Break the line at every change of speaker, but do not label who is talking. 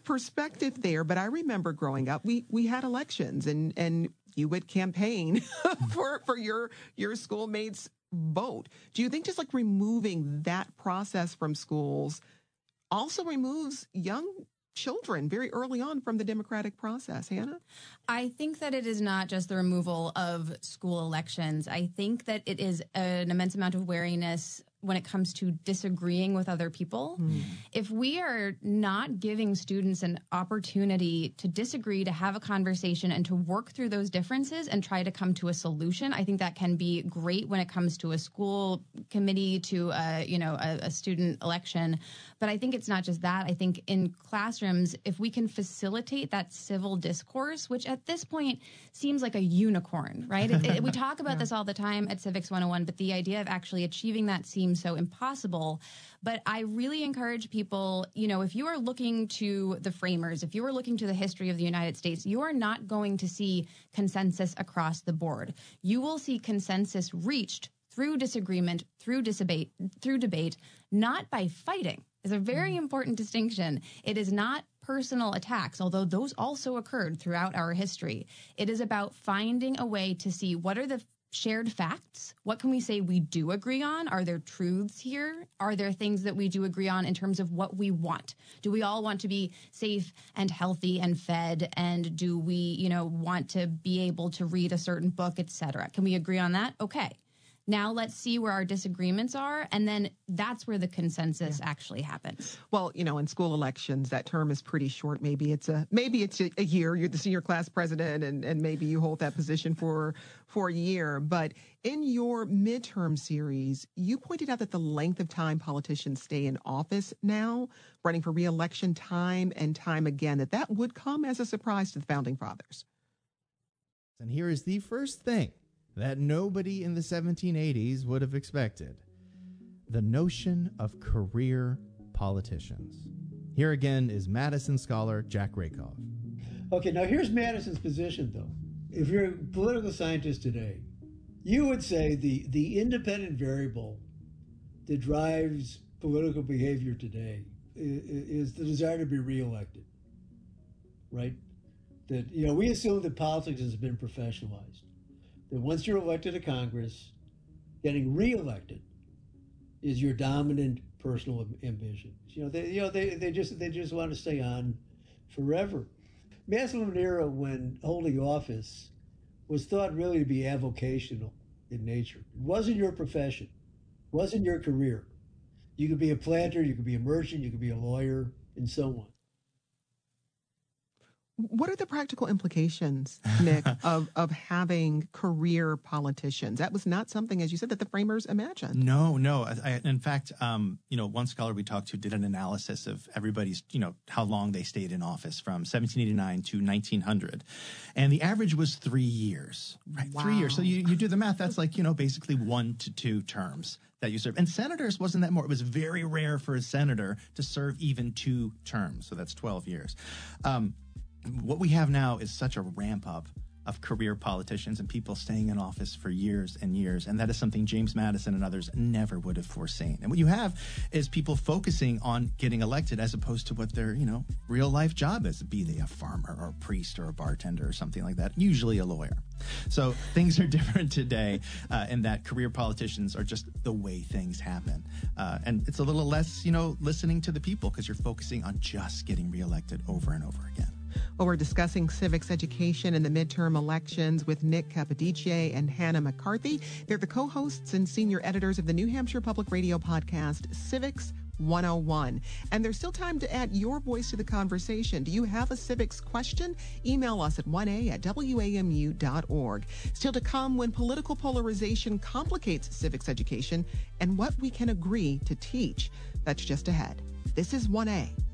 perspective there, but I remember growing up, we had elections and you would campaign for your schoolmates' vote. Do you think just like removing that process from schools also removes young children very early on from the democratic process? Hannah?
I think that it is not just the removal of school elections. I think that it is an immense amount of wariness when it comes to disagreeing with other people. If we are not giving students an opportunity to disagree, to have a conversation, and to work through those differences and try to come to a solution, I think that can be great when it comes to a school committee, to a student election. But I think it's not just that. I think in classrooms, if we can facilitate that civil discourse, which at this point seems like a unicorn, right? We talk about this all the time at Civics 101, but the idea of actually achieving that seems so impossible. But I really encourage people, if you are looking to the framers, if you are looking to the history of the United States, you are not going to see consensus across the board. You will see consensus reached through disagreement, through debate, not by fighting. Is a very important distinction. It is not personal attacks, although those also occurred throughout our history. It is about finding a way to see what are the shared facts. What can we say we do agree on? Are there truths here? Are there things that we do agree on in terms of what we want? Do we all want to be safe and healthy and fed? And do we, want to be able to read a certain book, et cetera? Can we agree on that? Okay. Now let's see where our disagreements are, and then that's where the consensus actually happens.
Well, in school elections, that term is pretty short. Maybe it's a year. You're the senior class president, and maybe you hold that position for a year. But in your midterm series, you pointed out that the length of time politicians stay in office now, running for re-election time and time again, that would come as a surprise to the founding fathers.
And here is the first thing that nobody in the 1780s would have expected: the notion of career politicians. Here again is Madison scholar Jack Rakoff.
Okay, now here's Madison's position, though. If you're a political scientist today, you would say the independent variable that drives political behavior today is the desire to be reelected, right? That, we assume that politics has been professionalized. That once you're elected to Congress, getting reelected is your dominant personal ambition. They just want to stay on forever. Madison lived in an era when holding office was thought really to be avocational in nature. It wasn't your profession, it wasn't your career. You could be a planter, you could be a merchant, you could be a lawyer, and so on.
What are the practical implications, Nick, of having career politicians? That was not something, as you said, that the framers imagined.
No. In fact, one scholar we talked to did an analysis of everybody's, how long they stayed in office from 1789 to 1900. And the average was 3 years, right? Wow. 3 years. So you do the math. That's like, basically 1 to 2 terms that you serve. And senators wasn't that more. It was very rare for a senator to serve even 2 terms. So that's 12 years. What we have now is such a ramp up of career politicians and people staying in office for years and years. And that is something James Madison and others never would have foreseen. And what you have is people focusing on getting elected as opposed to what their, real life job is, be they a farmer or a priest or a bartender or something like that, usually a lawyer. So things are different today in that career politicians are just the way things happen. And it's a little less, listening to the people because you're focusing on just getting reelected over and over again.
Well, we're discussing civics education in the midterm elections with Nick Capodice and Hannah McCarthy. They're the co-hosts and senior editors of the New Hampshire Public Radio podcast, Civics 101. And there's still time to add your voice to the conversation. Do you have a civics question? Email us at 1a@wamu.org. Still to come, when political polarization complicates civics education and what we can agree to teach. That's just ahead. This is 1A.